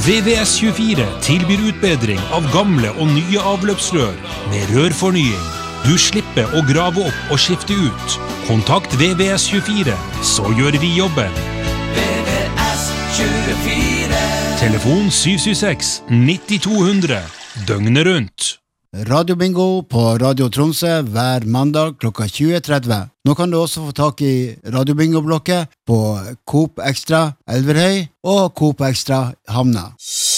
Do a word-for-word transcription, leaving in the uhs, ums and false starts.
V V S tjuefire tilbyr utbedring av gamle og nye avløpsrør med rørfornying. Du slipper å grave opp og skifte ut. Kontakt V V S tjuefire, så gjør vi jobben. V V S tjuefire. Telefon syv syv seks ni to null null, døgnet rundt. Radio Bingo på Radio Tromsø hver mandag klokka tjue tretti. Nå kan du også få tak i Radio Bingo-blokket på Coop Extra Elverhøy og Coop Extra Hamna.